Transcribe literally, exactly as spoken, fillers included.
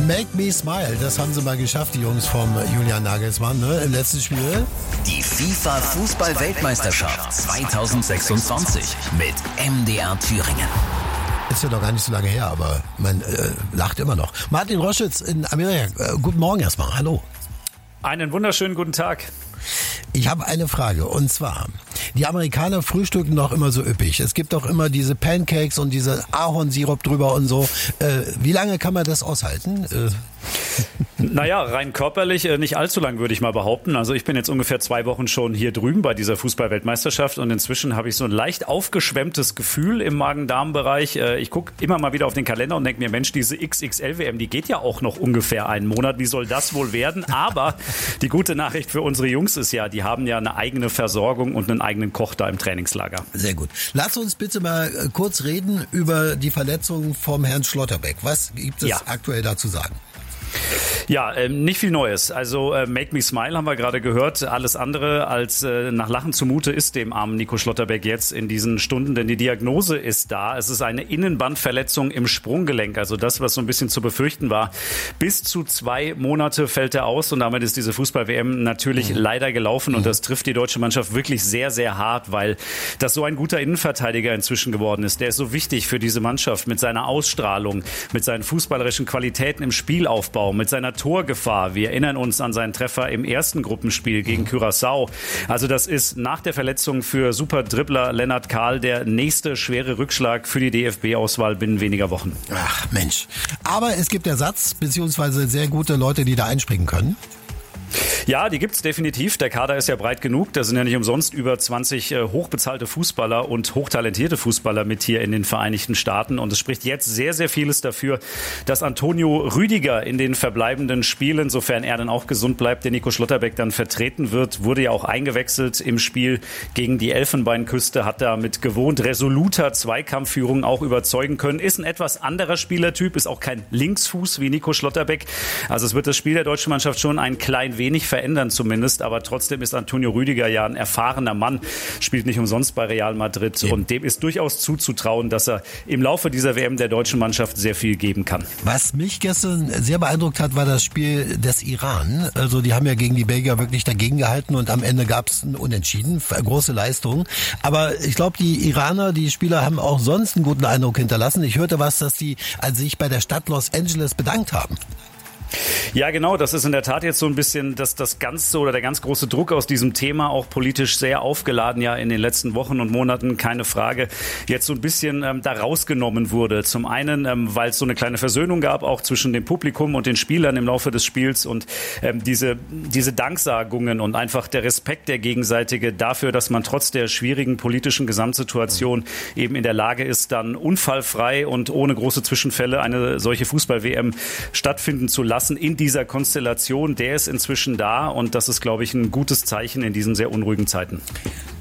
Make Me Smile, das haben sie mal geschafft, die Jungs vom Julian Nagelsmann, ne, im letzten Spiel. Die FIFA-Fußball-Weltmeisterschaft zweitausendsechsundzwanzig mit M D R Thüringen. Ist ja doch gar nicht so lange her, aber man äh, lacht immer noch. Martin Roschitz in Amerika, äh, guten Morgen erstmal, hallo. Einen wunderschönen guten Tag. Ich habe eine Frage, und zwar, die Amerikaner frühstücken doch immer so üppig. Es gibt doch immer diese Pancakes und diese Ahornsirup drüber und so. Äh, wie lange kann man das aushalten? Äh. Naja, rein körperlich äh, nicht allzu lang, würde ich mal behaupten. Also ich bin jetzt ungefähr zwei Wochen schon hier drüben bei dieser Fußball-Weltmeisterschaft und inzwischen habe ich so ein leicht aufgeschwemmtes Gefühl im Magen-Darm-Bereich. Äh, ich gucke immer mal wieder auf den Kalender und denke mir, Mensch, diese X X L W M, die geht ja auch noch ungefähr einen Monat. Wie soll das wohl werden? Aber die gute Nachricht für unsere Jungs ist ja, die haben ja eine eigene Versorgung und einen eigenen Koch da im Trainingslager. Sehr gut. Lass uns bitte mal kurz reden über die Verletzung vom Herrn Schlotterbeck. Was gibt es ja aktuell da zu sagen? Ja, ähm, nicht viel Neues. Also äh, Make Me Smile haben wir gerade gehört. Alles andere als äh, nach Lachen zumute ist dem armen Nico Schlotterbeck jetzt in diesen Stunden, denn die Diagnose ist da. Es ist eine Innenbandverletzung im Sprunggelenk, also das, was so ein bisschen zu befürchten war. Bis zu zwei Monate fällt er aus und damit ist diese Fußball-W M natürlich mhm. leider gelaufen und das trifft die deutsche Mannschaft wirklich sehr, sehr hart, weil das so ein guter Innenverteidiger inzwischen geworden ist. Der ist so wichtig für diese Mannschaft mit seiner Ausstrahlung, mit seinen fußballerischen Qualitäten im Spielaufbau, mit seiner Torgefahr. Wir erinnern uns an seinen Treffer im ersten Gruppenspiel gegen Curaçao. Also das ist nach der Verletzung für Super-Dribbler Lennart Kahl der nächste schwere Rückschlag für die D F B-Auswahl binnen weniger Wochen. Ach Mensch. Aber es gibt Ersatz, beziehungsweise sehr gute Leute, die da einspringen können. Ja, die gibt's definitiv. Der Kader ist ja breit genug. Da sind ja nicht umsonst über zwanzig äh, hochbezahlte Fußballer und hochtalentierte Fußballer mit hier in den Vereinigten Staaten. Und es spricht jetzt sehr, sehr vieles dafür, dass Antonio Rüdiger in den verbleibenden Spielen, sofern er dann auch gesund bleibt, der Nico Schlotterbeck dann vertreten wird, wurde ja auch eingewechselt im Spiel gegen die Elfenbeinküste, hat da mit gewohnt resoluter Zweikampfführung auch überzeugen können. Ist ein etwas anderer Spielertyp, ist auch kein Linksfuß wie Nico Schlotterbeck. Also es wird das Spiel der deutschen Mannschaft schon ein klein wenig verändern zumindest, aber trotzdem ist Antonio Rüdiger ja ein erfahrener Mann, spielt nicht umsonst bei Real Madrid ja. Und dem ist durchaus zuzutrauen, dass er im Laufe dieser W M der deutschen Mannschaft sehr viel geben kann. Was mich gestern sehr beeindruckt hat, war das Spiel des Iran. Also die haben ja gegen die Belgier wirklich dagegen gehalten und am Ende gab es ein Unentschieden, große Leistung. Aber ich glaube, die Iraner, die Spieler haben auch sonst einen guten Eindruck hinterlassen. Ich hörte was, dass die als sich bei der Stadt Los Angeles bedankt haben. Ja, genau. Das ist in der Tat jetzt so ein bisschen das, das ganze oder der ganz große Druck aus diesem Thema, auch politisch sehr aufgeladen ja in den letzten Wochen und Monaten, keine Frage, jetzt so ein bisschen ähm, da rausgenommen wurde. Zum einen, ähm, weil es so eine kleine Versöhnung gab, auch zwischen dem Publikum und den Spielern im Laufe des Spiels und ähm, diese, diese Danksagungen und einfach der Respekt der gegenseitige dafür, dass man trotz der schwierigen politischen Gesamtsituation eben in der Lage ist, dann unfallfrei und ohne große Zwischenfälle eine solche Fußball-W M stattfinden zu lassen. In dieser Konstellation, der ist inzwischen da und das ist, glaube ich, ein gutes Zeichen in diesen sehr unruhigen Zeiten.